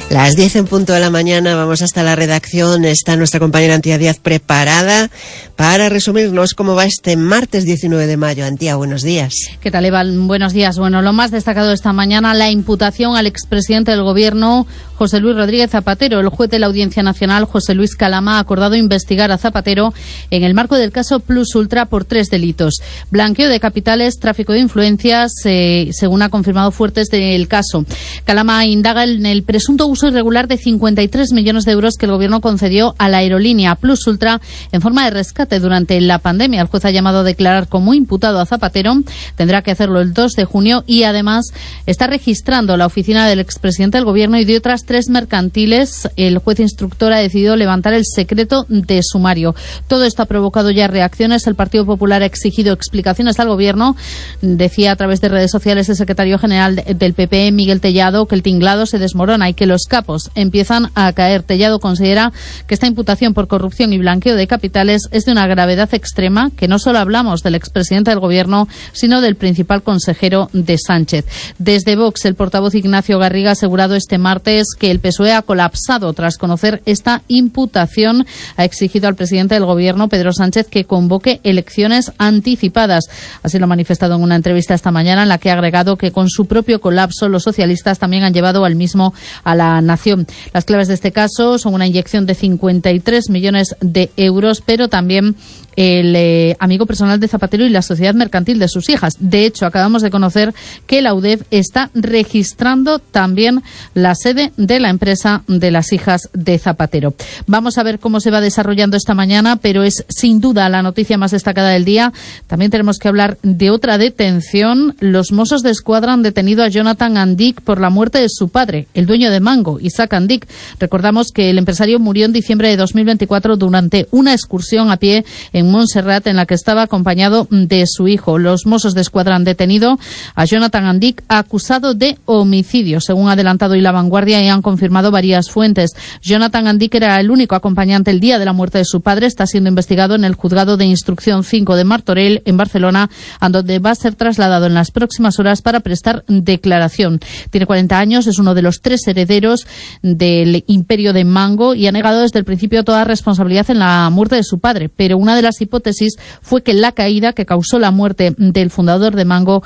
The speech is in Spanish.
Las 10 en punto de la mañana, vamos hasta la redacción. Está nuestra compañera Antía Díaz preparada para resumirnos cómo va este martes 19 de mayo. Antía, buenos días. ¿Qué tal, Eva? Buenos días. Bueno, lo más destacado esta mañana, la imputación al expresidente del Gobierno, José Luis Rodríguez Zapatero. El juez de la Audiencia Nacional, José Luis Calama, ha acordado investigar a Zapatero en el marco del caso Plus Ultra por 3 delitos. Blanqueo de capitales, tráfico de influencias, según ha confirmado fuentes del caso. Calama indaga en el presunto uso irregular de 53 millones de euros que el Gobierno concedió a la aerolínea Plus Ultra en forma de rescate durante la pandemia. El juez ha llamado a declarar como imputado a Zapatero. Tendrá que hacerlo el 2 de junio y además está registrando la oficina del expresidente del Gobierno y de otras 3 mercantiles. El juez instructor ha decidido levantar el secreto de sumario. Todo esto ha provocado ya reacciones. El Partido Popular ha exigido explicaciones al Gobierno. Decía a través de redes sociales el secretario general del PP, Miguel Tellado, que el tinglado se desmorona y que los capos empiezan a caer. Tellado considera que esta imputación por corrupción y blanqueo de capitales es de una gravedad extrema, que no solo hablamos del expresidente del Gobierno, sino del principal consejero de Sánchez. Desde Vox, el portavoz Ignacio Garriga ha asegurado este martes que el PSOE ha colapsado tras conocer esta imputación. Ha exigido al presidente del Gobierno, Pedro Sánchez, que convoque elecciones anticipadas. Así lo ha manifestado en una entrevista esta mañana, en la que ha agregado que con su propio colapso los socialistas también han llevado al mismo a la nación. Las claves de este caso son una inyección de 53 millones de euros, pero también el amigo personal de Zapatero y la sociedad mercantil de sus hijas. De hecho, acabamos de conocer que la UDEF está registrando también la sede de la empresa de las hijas de Zapatero. Vamos a ver cómo se va desarrollando esta mañana, pero es sin duda la noticia más destacada del día. También tenemos que hablar de otra detención. Los Mossos d'Esquadra han detenido a Jonathan Andic por la muerte de su padre, el dueño de Mango, Isaac Andic. Recordamos que el empresario murió en diciembre de 2024 durante una excursión a pie en Montserrat, en la que estaba acompañado de su hijo. Los Mossos d'Esquadra han detenido a Jonathan Andic, acusado de homicidio, según ha adelantado hoy La Vanguardia y han confirmado varias fuentes. Jonathan Andic era el único acompañante el día de la muerte de su padre. Está siendo investigado en el Juzgado de Instrucción 5 de Martorell, en Barcelona, a donde va a ser trasladado en las próximas horas para prestar declaración. Tiene 40 años, es uno de los 3 herederos del imperio de Mango y ha negado desde el principio toda responsabilidad en la muerte de su padre. Pero una de las hipótesis fue que la caída que causó la muerte del fundador de Mango